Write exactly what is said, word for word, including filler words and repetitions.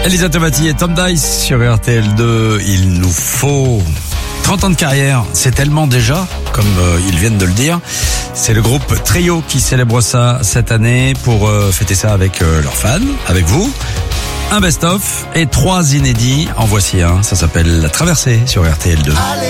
Elisa Tomati et Tom Dice sur R T L deux. Il nous faut trente ans de carrière. C'est tellement déjà, comme euh, ils viennent de le dire. C'est le groupe Trio qui célèbre ça cette année pour euh, fêter ça avec euh, leurs fans, avec vous. Un best-of et trois inédits. En voici un. Ça s'appelle La Traversée sur R T L deux. Allez.